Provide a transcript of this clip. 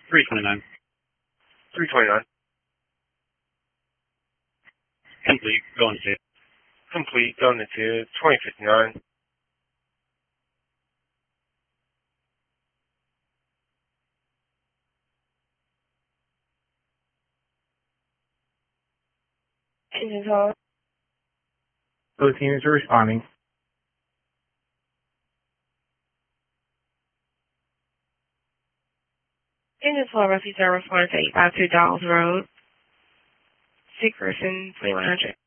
329. 329. Complete. Going to. Complete. Going to 2059. Engines on. Both units are responding. Engines on Rescue Service responding to 852 Dawes Road. Sick person, 2100.